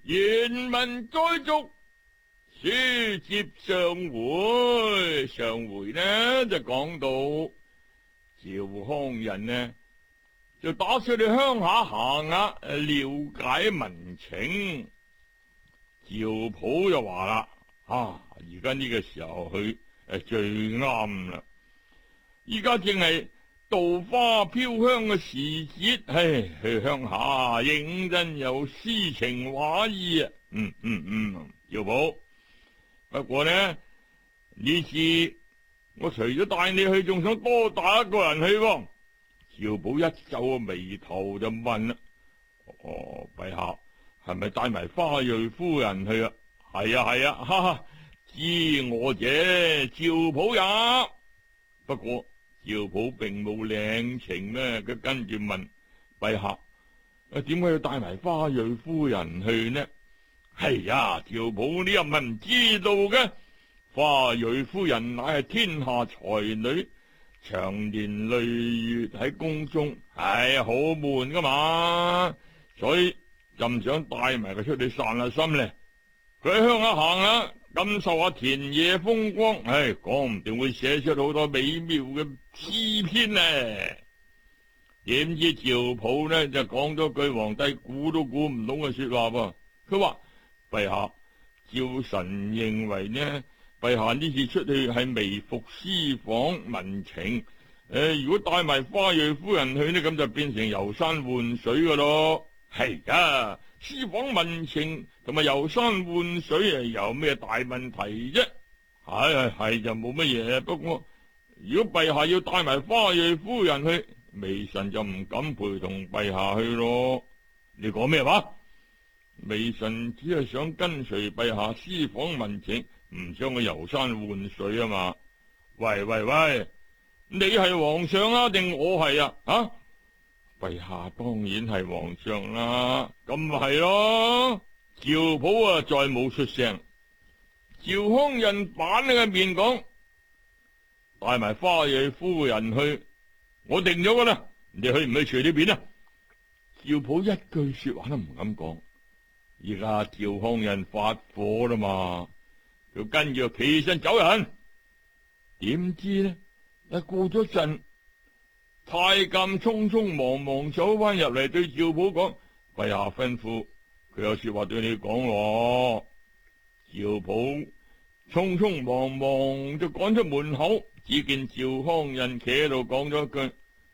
原文再續，書接上回。上回呢就講到趙匡胤呢就打算去鄉下行下，了解民情。趙普就話啦：而家呢個時候去最啱啦！依家正係稻花飄香嘅時節，去鄉下認真有詩情畫意啊！趙普，不過呢次我除咗帶你去，仲想多帶一個人去喎。趙普一皺眉頭就問啦：陛下係咪帶埋花蕊夫人去啊？係啊，哈哈，知我者趙普也。不過趙普並冇領情呢，佢跟住問陛下：點解要帶埋花蕊夫人去呢？係呀，趙普你又唔係唔知道嘅，花蕊夫人乃係天下才女，長年累月喺宮中，係好悶噶嘛，所以就唔想帶埋佢出去散下心咧。佢喺鄉下行啦，感受下田野風光，講唔定會寫出好多美妙嘅詩篇呢。點知趙普呢就講咗句皇帝估都估唔到嘅說話噃。佢話：陛下，趙臣認為呢，陛下呢次出去係微服私訪民情，如果帶埋花蕊夫人去呢，咁就變成遊山玩水噶咯。係啊，私訪民情同埋遊山玩水有咩大問題啫？係就冇乜嘢。不過如果陛下要帶埋花蕊夫人去，微臣就唔敢陪同陛下去咯。你講咩話？微臣只係想跟隨陛下私訪民情，唔想去遊山玩水啊嘛。喂，你係皇上啊定我係啊？陛下當然係皇上啦，咁咪係咯。趙普再冇出聲。趙匡胤板你嘅面講：帶埋花蕊夫人去，我定咗噶啦，你去唔去隨呢邊啊？趙普一句說話都唔敢講。而家趙匡胤發火啦嘛，佢跟住企身走人。點知呢？過咗陣，太監匆匆忙忙走翻入嚟，對趙普講：陛下吩咐，佢有說話對你講。趙普匆匆忙忙就趕出門口，只見趙匡胤企喺度講咗一句：